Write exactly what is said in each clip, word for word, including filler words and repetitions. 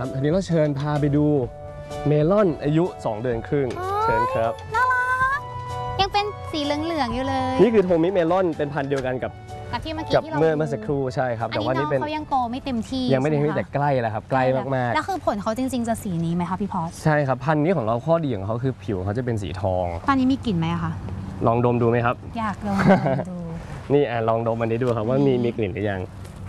ครับทีนี้เราเชิญพาไปดูเมลอนอายุสองเดือนครึ่งเชิญครับน่ารักยังเป็นสีเหลืองๆอยู่เลยนี่คือโทมิเมลอนเป็นพันธุ์เดียวกันกับกับที่เมื่อกี้ที่เราเมื่อเมื่อสักครู่ใช่ครับแต่ว่านี่เป็นเขายังโตไม่เต็มที่ยังไม่เต็มที่แต่ใกล้แล้วครับใกล้มากๆแล้วคือผลเขาจริงๆจะสีนี้ไหมคะพี่พอสใช่ครับพันธุ์นี้ของเราข้อดีของเขาคือผิวเขาจะเป็นสีทองตอนนี้มีกลิ่นไหมคะลองดมดูไหมครับอยากลองดูนี่อ่ะลองดมอันนี้ดูครับว่ามีมีกลิ่นหรือยัง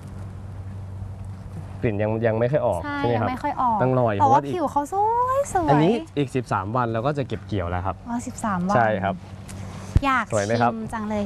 กลิ่นยังยังไม่ค่อยออกใช่ไหมครับไม่ค่อยออกต้องรอเพราะว่าผิวเขาสวยสวยอันนี้อีกสิบสามวันเราก็จะเก็บเกี่ยวแล้วครับอ๋อสิบสามวันใช่ครับอยากชิมจังเลย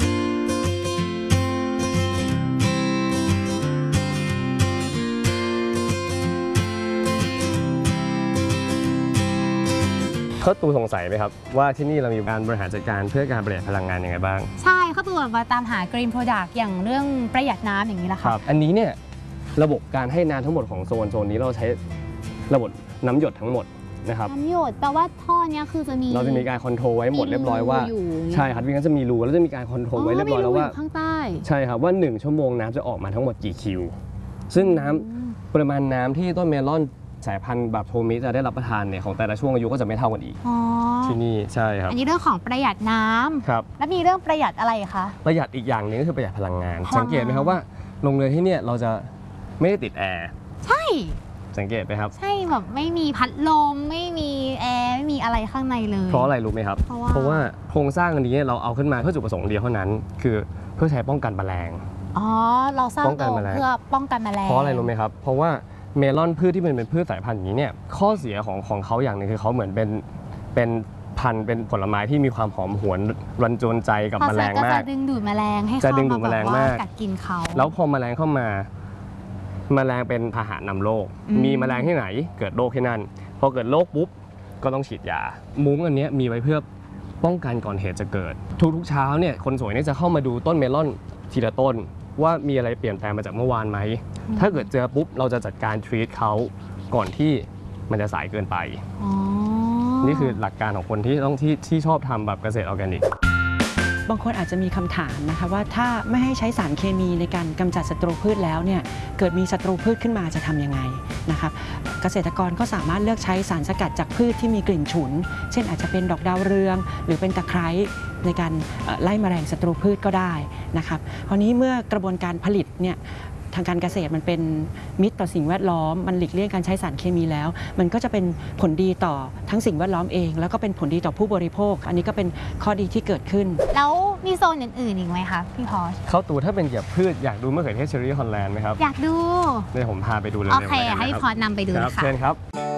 เขาตูสงสัยไหมครับว่าที่นี่เรามีการบริหารจัดการเพื่อการประหยัดพลังงานยังไงบ้างใช่เขาตูมาตามหา Green Product อย่างเรื่องประหยัดน้ำอย่างนี้แหละครับอันนี้เนี่ยระบบการให้น้ำทั้งหมดของโซนโซนนี้เราใช้ระบบน้ำหยดทั้งหมดนะครับน้ำหยดแปลว่าท่อนี้คือจะมีเราจะมีการคอนโทรลไว้หมดเรียบร้อยว่าใช่ครับพี่งั้นจะมีรูแล้วจะมีการคอนโทรลไว้เรียบร้อยแล้วว่าข้างใต้ใช่ครับว่าหนึ่งชั่วโมงน้ำจะออกมาทั้งหมดกี่คิวซึ่งน้ำปริมาณน้ำที่ต้นเมลอนสายพันธุ์แบบโทมิจะได้รับประทานเนี่ยของแต่ละช่วงอายุก็จะไม่เท่ากันอีกที่นี่ใช่ครับอันนี้เรื่องของประหยัดน้ำครับแล้วมีเรื่องประหยัดอะไรคะประหยัดอีกอย่างนึงก็คือประหยัดพลังงานสังเกตไหมครับว่าโรงเรือนที่เนี่ยเราจะไม่ได้ติดแอร์ใช่สังเกตไหมครับใช่แบบไม่มีพัดลมไม่มีแอร์ไม่มีอะไรข้างในเลยเพราะอะไรรู้ไหมครับเพราะว่าโครงสร้างอันนี้เราเอาขึ้นมาเพื่อจุดประสงค์เดียวเท่านั้นคือเพื่อใช้ป้องกันแมลงอ๋อเราสร้างเพื่อป้องกันแมลงเพราะอะไรรู้ไหมครับเพราะว่าเมลอนพืชที่เป็นเป็นพืชสายพันธุ์อย่างนี้เนี่ยข้อเสียของของเขาอย่างนึงคือเขาเหมือนเป็นเป็นพันธุ์เป็นผลไม้ที่มีความหอมหวนรันจวนใจกับแมลงมากจะดึงดูดแมลงให้จะดึงดูดแมลงมากกัดกินเขาแล้วพอแมลงเข้ามาแมลงเป็นพาหะนำโรคมีแมลงที่ไหนเกิดโรคที่นั่นพอเกิดโรคปุ๊บก็ต้องฉีดยามุ้งอันนี้มีไว้เพื่อป้องกันก่อนเหตุจะเกิดทุกๆเช้าเนี่ยคนสวยเนี่ยจะเข้ามาดูต้นเมลอนทีละต้นว่ามีอะไรเปลี่ยนแปลงมาจากเมื่อวานไหมถ้าเกิดเจอปุ๊บเราจะจัดการทรีตเขาก่อนที่มันจะสายเกินไปนี่คือหลักการของคนที่ต้องที่ที่ชอบทำแบบเกษตรออร์แกนิกบางคนอาจจะมีคำถามนะคะว่าถ้าไม่ให้ใช้สารเคมีในการกำจัดศัตรูพืชแล้วเนี่ยเกิดมีศัตรูพืชขึ้นมาจะทำยังไงนะครับเกษตรกรก็สามารถเลือกใช้สารสกัดจากพืชที่มีกลิ่นฉุนเช่นอาจจะเป็นดอกดาวเรืองหรือเป็นตะไคร้ในการไล่แมลงศัตรูพืชก็ได้นะครับคราวนี้เมื่อกระบวนการผลิตเนี่ยทางการเกษตรมันเป็นมิตรต่อสิ่งแวดล้อมมันหลีกเลี่ยงการใช้สารเคมีแล้วมันก็จะเป็นผลดีต่อทั้งสิ่งแวดล้อมเองแล้วก็เป็นผลดีต่อผู้บริโภคอันนี้ก็เป็นข้อดีที่เกิดขึ้นแล้วมีโซนอื่นๆอีกไหมคะพี่พอสเข้าตูถ้าเป็นเกี่ยวกับพืชอยากดูมะเขือเทศเชอรี่ฮอลแลนด์ไหมครับอยากดูเดี๋ยวผมพาไปดูเลยโอเคให้พี่พอสนำไปดูเลยค่ะเชิญครับ